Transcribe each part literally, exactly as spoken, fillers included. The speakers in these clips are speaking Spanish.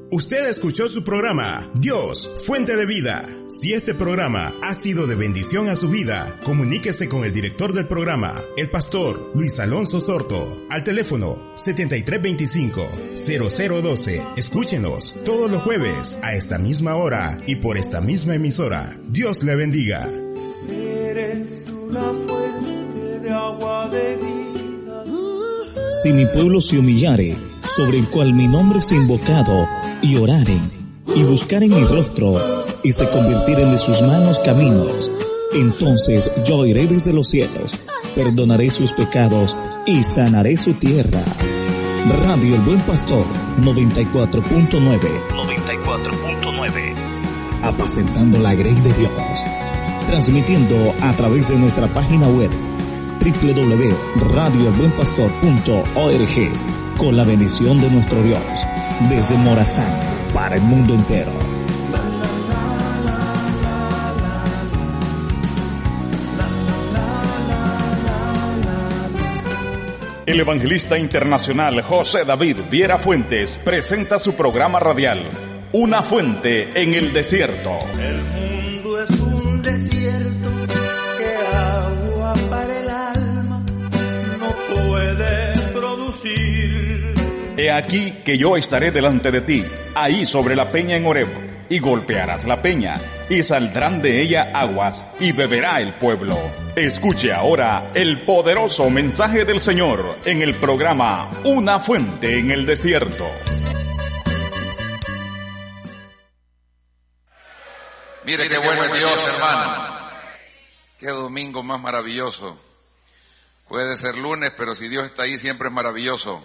Usted escuchó su programa, Dios, Fuente de Vida. Si este programa ha sido de bendición a su vida, comuníquese con el director del programa, el pastor Luis Alonso Sorto, al teléfono setenta y tres veinticinco, cero cero doce. Escúchenos todos los jueves a esta misma hora y por esta misma emisora. Dios le bendiga. Eres tú la fuente de agua de vida. Si mi pueblo se humillare, sobre el cual mi nombre es invocado, y oraren, y buscaren mi rostro, y se convirtieren de sus malos caminos, entonces yo oiré desde los cielos, perdonaré sus pecados, y sanaré su tierra. Radio El Buen Pastor, noventa y cuatro punto nueve. noventa y cuatro punto nueve. Apacentando la grey de Dios. Transmitiendo a través de nuestra página web, doble u doble u doble u punto radio el buen pastor punto org, con la bendición de nuestro Dios, desde Morazán para el mundo entero. El evangelista internacional José David Viera Fuentes presenta su programa radial, Una Fuente en el Desierto. El mundo es un desierto que agua para el alma no puede producir. He aquí que yo estaré delante de ti, ahí sobre la peña en Horeb, y golpearás la peña, y saldrán de ella aguas, y beberá el pueblo. Escuche ahora el poderoso mensaje del Señor en el programa Una Fuente en el Desierto. Mire qué bueno es Dios, hermano. Qué domingo más maravilloso. Puede ser lunes, pero si Dios está ahí siempre es maravilloso.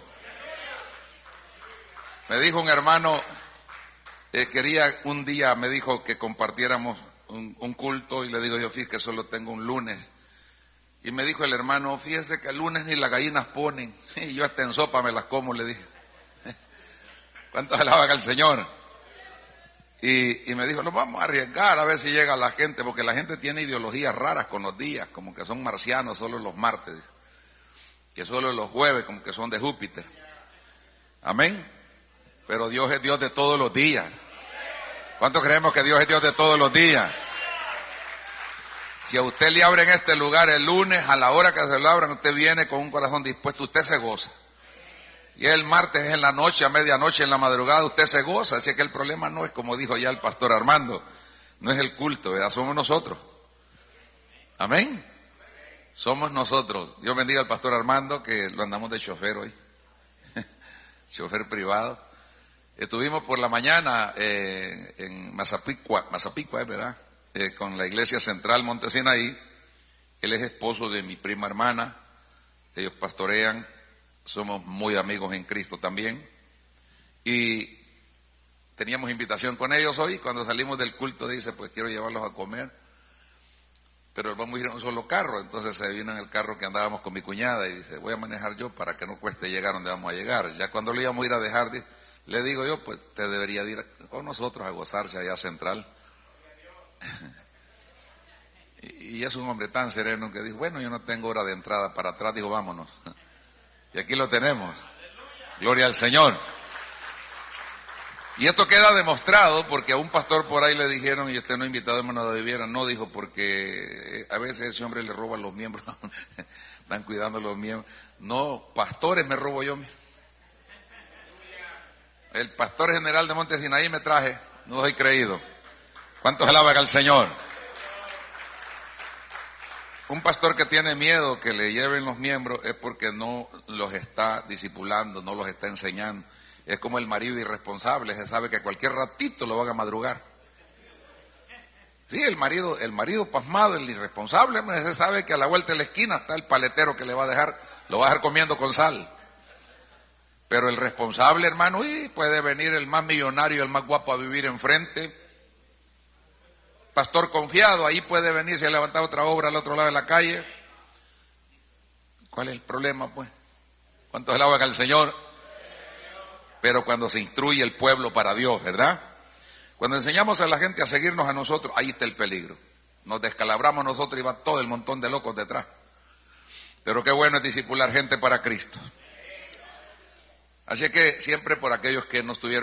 Me dijo un hermano, eh, quería un día, me dijo que compartiéramos un, un culto, y le digo yo, fíjate que solo tengo un lunes. Y me dijo el hermano, fíjese que el lunes ni las gallinas ponen, y yo hasta en sopa me las como, le dije. ¿Cuántos alaban al Señor? Y, y me dijo, nos vamos a arriesgar a ver si llega la gente, porque la gente tiene ideologías raras con los días, como que son marcianos solo los martes, que solo los jueves como que son de Júpiter. Amén. Pero Dios es Dios de todos los días. ¿Cuántos creemos que Dios es Dios de todos los días? Si a usted le abren este lugar el lunes, a la hora que se lo abran, usted viene con un corazón dispuesto, usted se goza. Y el martes en la noche, a medianoche, en la madrugada, usted se goza. Así que el problema no es, como dijo ya el pastor Armando, no es el culto, ¿verdad? Somos nosotros. Amén. Somos nosotros. Dios bendiga al pastor Armando, que lo andamos de chofer hoy. Chofer privado. Estuvimos por la mañana eh, en Mazapicua, Mazapicua, ¿eh, verdad? Eh, con la Iglesia Central Monte Sinaí. Él es esposo de mi prima hermana. Ellos pastorean. Somos muy amigos en Cristo también. Y teníamos invitación con ellos hoy. Cuando salimos del culto dice, pues quiero llevarlos a comer. Pero vamos a ir en un solo carro. Entonces se vino en el carro que andábamos con mi cuñada y dice, voy a manejar yo para que no cueste llegar donde vamos a llegar. Ya cuando lo íbamos a ir a dejar, le digo yo, pues te debería ir con nosotros a gozarse allá a Central. y, y es un hombre tan sereno que dijo, bueno, yo no tengo hora de entrada para atrás, dijo, vámonos. Y aquí lo tenemos. Gloria al Señor. Y esto queda demostrado porque a un pastor por ahí le dijeron, y usted no invitado, hermano de Viera, no dijo, porque a veces ese hombre le roba los miembros, están cuidando los miembros. No, pastores me robo yo. El pastor general de Monte Sinaí me traje, no soy creído. ¿Cuántos alaban al Señor? Un pastor que tiene miedo que le lleven los miembros es porque no los está discipulando, no los está enseñando. Es como el marido irresponsable, se sabe que cualquier ratito lo van a madrugar. Sí, el marido, el marido pasmado, el irresponsable, se sabe que a la vuelta de la esquina está el paletero que le va a dejar, lo va a dejar comiendo con sal. Pero el responsable, hermano, y puede venir el más millonario, el más guapo a vivir enfrente. Pastor confiado, ahí puede venirse a levantar otra obra al otro lado de la calle. ¿Cuál es el problema, pues? ¿Cuántos alaban al Señor? Pero cuando se instruye el pueblo para Dios, ¿verdad? Cuando enseñamos a la gente a seguirnos a nosotros, ahí está el peligro. Nos descalabramos nosotros y va todo el montón de locos detrás. Pero qué bueno es discipular gente para Cristo. Así que siempre por aquellos que no estuvieron